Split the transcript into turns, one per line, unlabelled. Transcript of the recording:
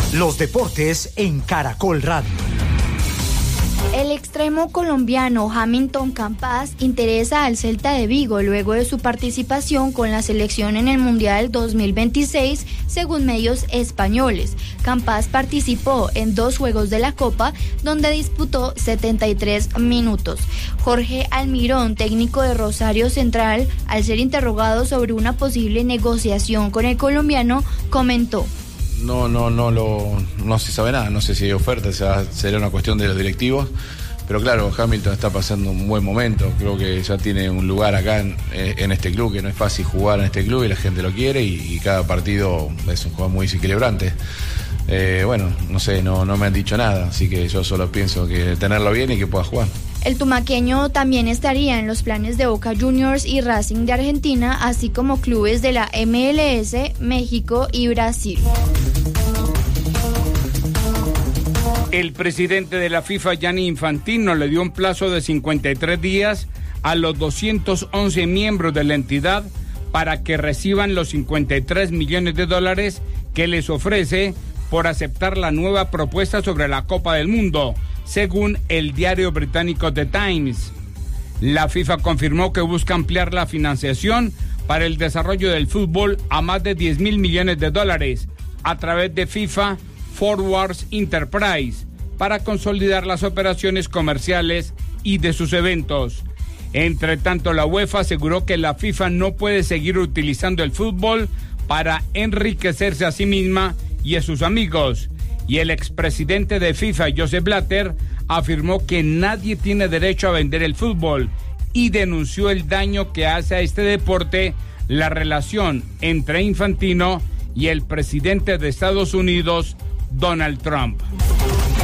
Los deportes en Caracol Radio.
El extremo colombiano Hamilton Campas interesa al Celta de Vigo luego de su participación con la selección en el Mundial 2026, según medios españoles. Campas participó en 2 juegos de la Copa, donde disputó 73 minutos. Jorge Almirón, técnico de Rosario Central, al ser interrogado sobre una posible negociación con el colombiano, comentó:
No se sabe nada, no sé si hay oferta, será una cuestión de los directivos, pero claro, Hamilton está pasando un buen momento, creo que ya tiene un lugar acá en este club, que no es fácil jugar en este club y la gente lo quiere y cada partido es un juego muy desequilibrante. No sé, no me han dicho nada, así que yo solo pienso que tenerlo bien y que pueda jugar.
El tumaqueño también estaría en los planes de Boca Juniors y Racing de Argentina, así como clubes de la MLS, México y Brasil.
El presidente de la FIFA, Gianni Infantino, le dio un plazo de 53 días a los 211 miembros de la entidad para que reciban los 53 millones de dólares que les ofrece por aceptar la nueva propuesta sobre la Copa del Mundo, según el diario británico The Times. La FIFA confirmó que busca ampliar la financiación para el desarrollo del fútbol a más de 10.000 millones de dólares a través de FIFA Forwards Enterprise para consolidar las operaciones comerciales y de sus eventos. Entre tanto, la UEFA aseguró que la FIFA no puede seguir utilizando el fútbol para enriquecerse a sí misma y a sus amigos. Y el expresidente de FIFA, Joseph Blatter, afirmó que nadie tiene derecho a vender el fútbol y denunció el daño que hace a este deporte la relación entre Infantino y el presidente de Estados Unidos, Donald Trump.